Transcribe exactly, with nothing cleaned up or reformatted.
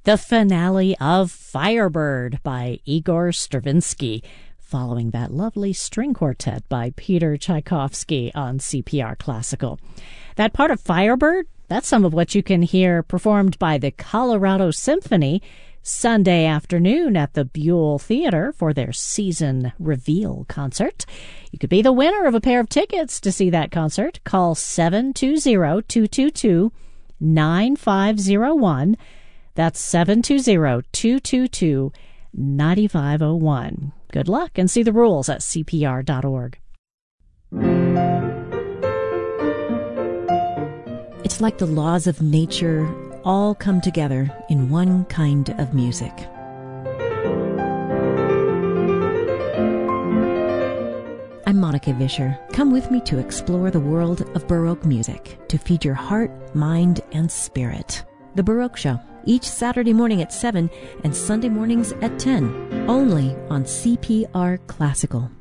the finale of Firebird by Igor Stravinsky, following that lovely string quartet by Peter Tchaikovsky on C P R Classical. That part of Firebird, that's some of what you can hear performed by the Colorado Symphony Sunday afternoon at the Buell Theater for their season reveal concert. You could be the winner of a pair of tickets to see that concert. Call seven two zero, two two two, nine five zero one. That's seven two zero, two two two, nine five zero one. Good luck and see the rules at C P R dot org. It's like the laws of nature all come together in one kind of music. I'm Monica Vischer. Come with me to explore the world of Baroque music to feed your heart, mind, and spirit. The Baroque Show, each Saturday morning at seven and Sunday mornings at ten, only on C P R Classical.